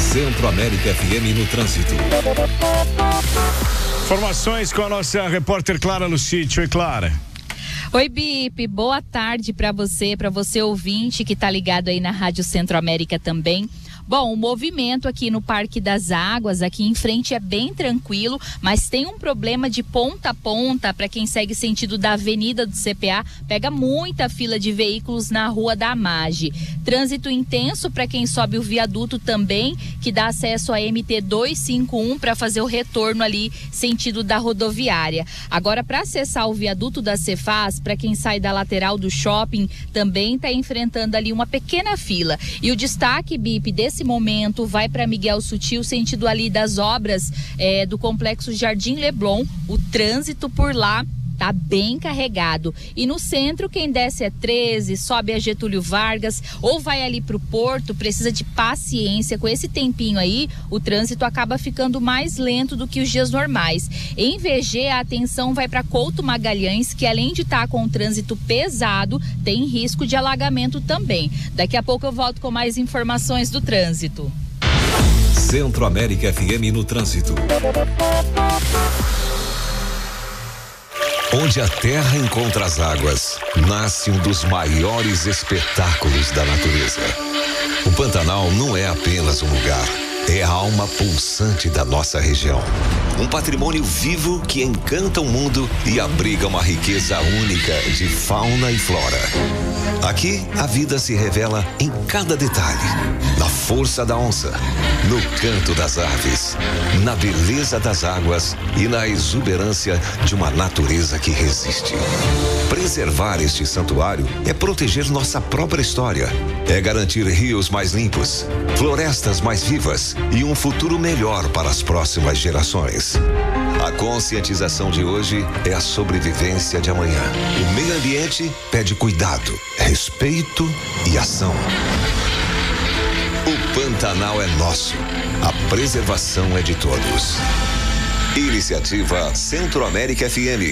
Centro-América FM no trânsito. Informações com a nossa repórter Clara Lucite. Oi, Clara. Oi, Bip, boa tarde para você ouvinte que tá ligado aí na Rádio Centro-América também. Bom, o movimento aqui no Parque das Águas, aqui em frente, é bem tranquilo, mas tem um problema de ponta a ponta para quem segue sentido da Avenida do CPA, pega muita fila de veículos na Rua da Mage. Trânsito intenso para quem sobe o viaduto também, que dá acesso a MT 251 para fazer o retorno ali, sentido da rodoviária. Agora, para acessar o viaduto da Cefaz, para quem sai da lateral do shopping, também está enfrentando ali uma pequena fila. E o destaque, Bip, desse momento vai para Miguel Sutil, sentido ali das obras do complexo Jardim Leblon. O trânsito por lá tá bem carregado. E no centro, quem desce é 13, sobe a Getúlio Vargas ou vai ali pro Porto, precisa de paciência. Com esse tempinho aí, o trânsito acaba ficando mais lento do que os dias normais. Em VG, a atenção vai para Couto Magalhães, que além de estar com o trânsito pesado, tem risco de alagamento também. Daqui a pouco eu volto com mais informações do trânsito. Centro-América FM no trânsito. Onde a terra encontra as águas, nasce um dos maiores espetáculos da natureza. O Pantanal não é apenas um lugar, é a alma pulsante da nossa região. Um patrimônio vivo que encanta o mundo e abriga uma riqueza única de fauna e flora. Aqui, a vida se revela em cada detalhe. Na força da onça, no canto das aves, na beleza das águas e na exuberância de uma natureza que resiste. Preservar este santuário é proteger nossa própria história. É garantir rios mais limpos, florestas mais vivas e um futuro melhor para as próximas gerações. A conscientização de hoje é a sobrevivência de amanhã. O meio ambiente pede cuidado, respeito e ação. O Pantanal é nosso. A preservação é de todos. Iniciativa Centro-América FM.